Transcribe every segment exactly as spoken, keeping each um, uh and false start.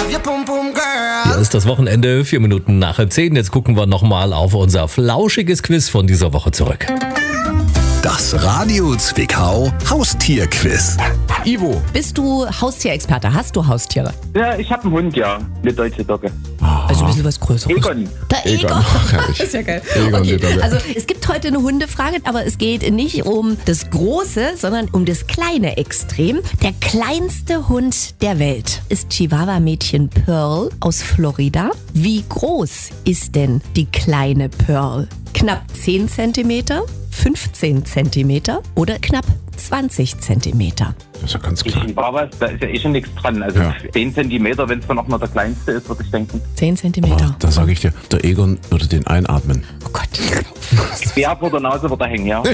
Hier ist das Wochenende, vier Minuten nach halb zehn. Jetzt gucken wir nochmal auf unser flauschiges Quiz von dieser Woche zurück. Das Radio Zwickau Haustierquiz. Ivo. Bist du Haustierexperte? Hast du Haustiere? Ja, ich habe einen Hund, ja. Eine deutsche Dogge. Also ein bisschen was Größeres. Egon. Der Egon. Egon. Ach, herrlich. Das ist ja geil. Egon, Okay. die Dogge. Also es gibt heute eine Hundefrage, aber es geht nicht um das große, sondern um das kleine Extrem. Der kleinste Hund der Welt ist Chihuahua-Mädchen Pearl aus Florida. Wie groß ist denn die kleine Pearl? Knapp zehn Zentimeter, fünfzehn Zentimeter oder knapp zwanzig Zentimeter? Das ist ja ganz klar. Ich war was, da ist ja eh schon nichts dran. Also Ja. zehn Zentimeter, wenn es dann auch noch der kleinste ist, würde ich denken. zehn Zentimeter. Da sage ich dir, der Egon würde den einatmen. Oh Gott. Quer vor der Nase wird er hängen, ja.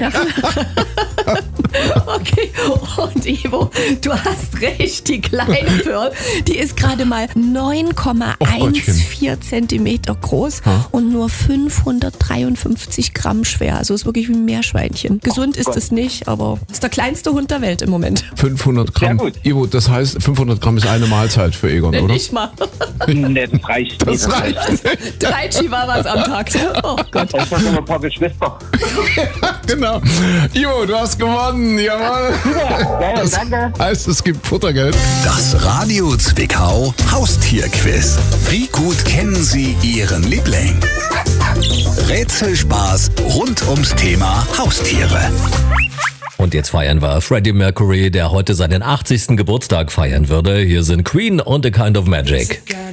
Okay, und Ivo, du hast recht, die kleine Pearl, die ist gerade mal neun Komma vierzehn Zentimeter groß und nur fünfhundertdreiundfünfzig Gramm schwer. Also ist wirklich wie ein Meerschweinchen. Gesund ist es nicht, aber ist der kleinste Hund der Welt im Moment. fünfhundert Gramm. Sehr gut. Ivo, das heißt, fünfhundert Gramm ist eine Mahlzeit für Egon, oder? Nicht mal. Nee, das reicht nicht. Das reicht nicht. Drei Chihuahuas am Tag. Oh Gott. Das sind noch ein paar Geschwister. Genau. Ivo, du hast gewonnen. Jawohl. Ja, Das danke. heißt, es gibt Futtergeld. Das Radio Zwickau Haustierquiz. Wie gut kennen Sie Ihren Liebling? Rätselspaß rund ums Thema Haustiere. Und jetzt feiern wir Freddie Mercury, der heute seinen achtzigsten Geburtstag feiern würde. Hier sind Queen und A Kind of Magic.